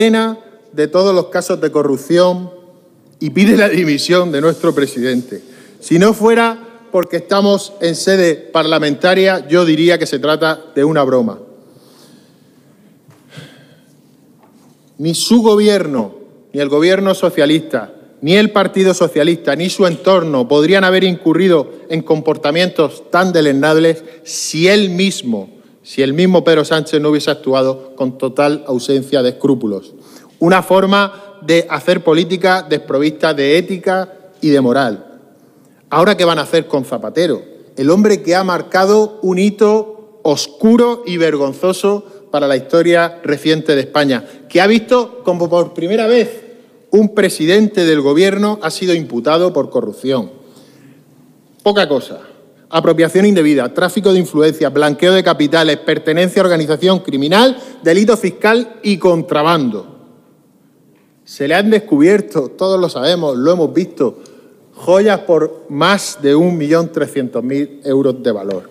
de todos los casos de corrupción y pide la dimisión de nuestro presidente. Si no fuera porque estamos en sede parlamentaria, yo diría que se trata de una broma. Ni su gobierno, ni el gobierno socialista, ni el Partido Socialista, ni su entorno podrían haber incurrido en comportamientos tan deleznables si el mismo Pedro Sánchez no hubiese actuado con total ausencia de escrúpulos. Una forma de hacer política desprovista de ética y de moral. ¿Ahora qué van a hacer con Zapatero? El hombre que ha marcado un hito oscuro y vergonzoso para la historia reciente de España, que ha visto como por primera vez un presidente del Gobierno ha sido imputado por corrupción. Poca cosa. Apropiación indebida, tráfico de influencias, blanqueo de capitales, pertenencia a organización criminal, delito fiscal y contrabando. Se le han descubierto, todos lo sabemos, lo hemos visto, joyas por más de 1.300.000 euros de valor.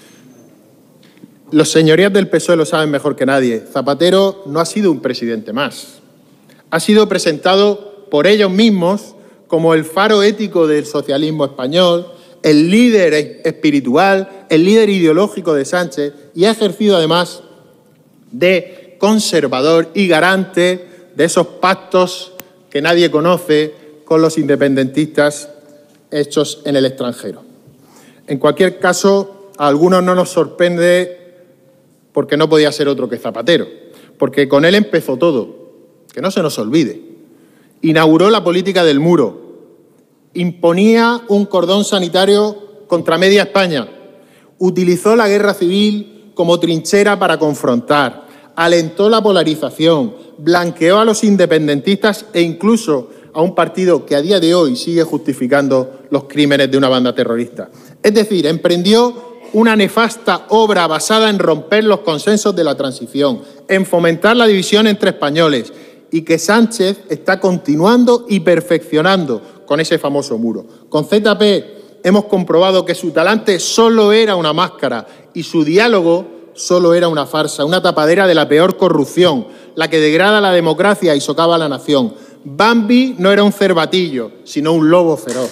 Los señorías del PSOE lo saben mejor que nadie. Zapatero no ha sido un presidente más. Ha sido presentado por ellos mismos como el faro ético del socialismo español, el líder espiritual, el líder ideológico de Sánchez y ha ejercido además de conservador y garante de esos pactos que nadie conoce con los independentistas hechos en el extranjero. En cualquier caso, a algunos no nos sorprende porque no podía ser otro que Zapatero, porque con él empezó todo, que no se nos olvide. Inauguró la política del muro, imponía un cordón sanitario contra media España, utilizó la guerra civil como trinchera para confrontar, alentó la polarización, blanqueó a los independentistas e incluso a un partido que a día de hoy sigue justificando los crímenes de una banda terrorista. Es decir, emprendió una nefasta obra basada en romper los consensos de la transición, en fomentar la división entre españoles y que Sánchez está continuando y perfeccionando con ese famoso muro. Con ZP hemos comprobado que su talante solo era una máscara y su diálogo solo era una farsa, una tapadera de la peor corrupción, la que degrada la democracia y socava a la nación. Bambi no era un cervatillo, sino un lobo feroz.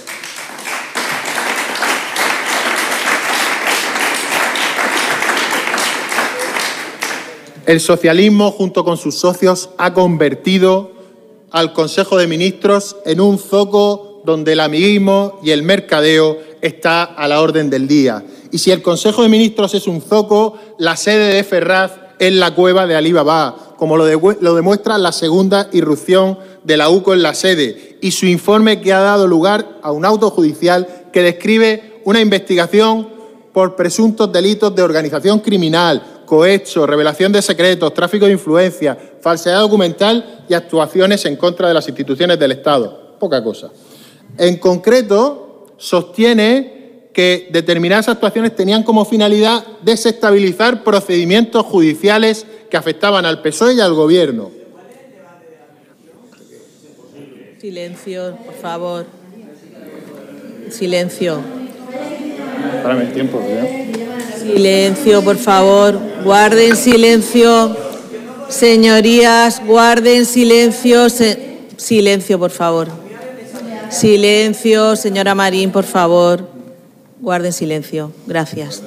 El socialismo, junto con sus socios, ha convertido al Consejo de Ministros en un zoco donde el amiguismo y el mercadeo está a la orden del día. Y si el Consejo de Ministros es un zoco, la sede de Ferraz es la cueva de Alí Baba, como lo demuestra la segunda irrupción de la UCO en la sede y su informe que ha dado lugar a un auto judicial que describe una investigación por presuntos delitos de organización criminal, cohecho, revelación de secretos, tráfico de influencias, falsedad documental y actuaciones en contra de las instituciones del Estado. Poca cosa. En concreto, sostiene que determinadas actuaciones tenían como finalidad desestabilizar procedimientos judiciales que afectaban al PSOE y al Gobierno. Silencio, por favor. Silencio. Párame el tiempo, ¿verdad? Silencio, por favor. Guarden silencio. Señorías, guarden silencio. Silencio, por favor. Silencio, señora Marín, por favor. Guarden silencio. Gracias.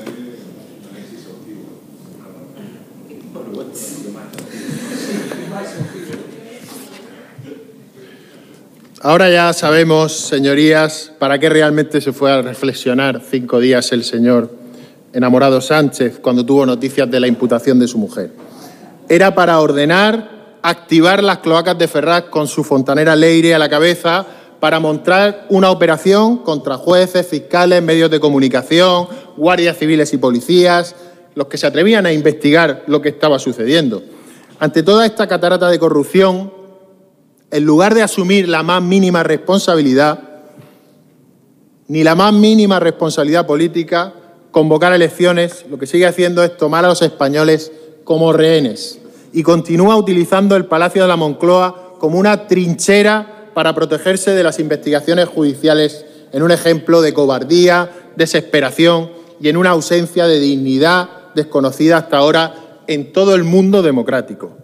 Ahora ya sabemos, señorías, para qué realmente se fue a reflexionar 5 días el señor enamorado Sánchez cuando tuvo noticias de la imputación de su mujer. Era para ordenar activar las cloacas de Ferraz con su fontanera Leire a la cabeza para montar una operación contra jueces, fiscales, medios de comunicación, guardias civiles y policías, los que se atrevían a investigar lo que estaba sucediendo. Ante toda esta catarata de corrupción, en lugar de asumir la más mínima responsabilidad, ni la más mínima responsabilidad política, convocar elecciones, lo que sigue haciendo es tomar a los españoles como rehenes y continúa utilizando el Palacio de la Moncloa como una trinchera para protegerse de las investigaciones judiciales en un ejemplo de cobardía, desesperación y en una ausencia de dignidad desconocida hasta ahora en todo el mundo democrático.